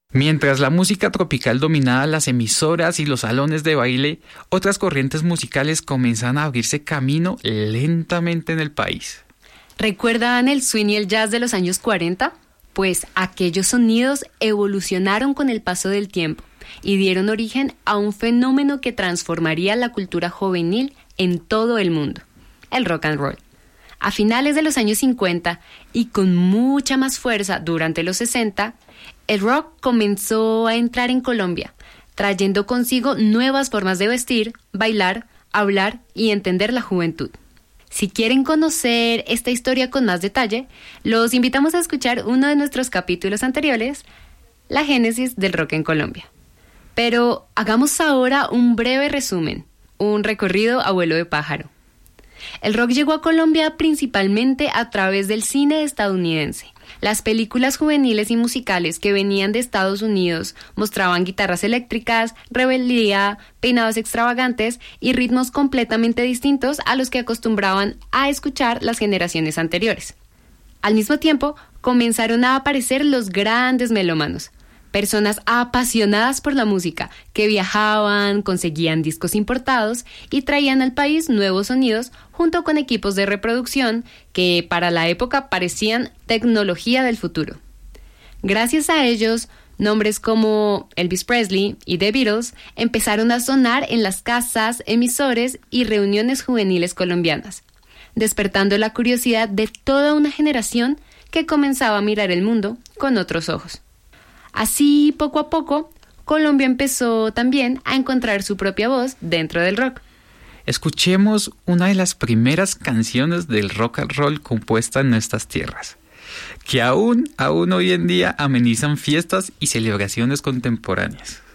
Mientras la música tropical dominaba las emisoras y los salones de baile, otras corrientes musicales comenzaban a abrirse camino lentamente en el país. ¿Recuerdan el swing y el jazz de los años 40? Pues aquellos sonidos evolucionaron con el paso del tiempo y dieron origen a un fenómeno que transformaría la cultura juvenil en todo el mundo, el rock and roll. A finales de los años 50 y con mucha más fuerza durante los 60, el rock comenzó a entrar en Colombia, trayendo consigo nuevas formas de vestir, bailar, hablar y entender la juventud. Si quieren conocer esta historia con más detalle, los invitamos a escuchar uno de nuestros capítulos anteriores, la génesis del rock en Colombia. Pero hagamos ahora un breve resumen, un recorrido a vuelo de pájaro. El rock llegó a Colombia principalmente a través del cine estadounidense. Las películas juveniles y musicales que venían de Estados Unidos mostraban guitarras eléctricas, rebeldía, peinados extravagantes y ritmos completamente distintos a los que acostumbraban a escuchar las generaciones anteriores. Al mismo tiempo, comenzaron a aparecer los grandes melómanos, personas apasionadas por la música que viajaban, conseguían discos importados y traían al país nuevos sonidos junto con equipos de reproducción que para la época parecían tecnología del futuro. Gracias a ellos, nombres como Elvis Presley y The Beatles empezaron a sonar en las casas, emisores y reuniones juveniles colombianas, despertando la curiosidad de toda una generación que comenzaba a mirar el mundo con otros ojos. Así, poco a poco, Colombia empezó también a encontrar su propia voz dentro del rock. Escuchemos una de las primeras canciones del rock and roll compuesta en nuestras tierras, que aún hoy en día amenizan fiestas y celebraciones contemporáneas.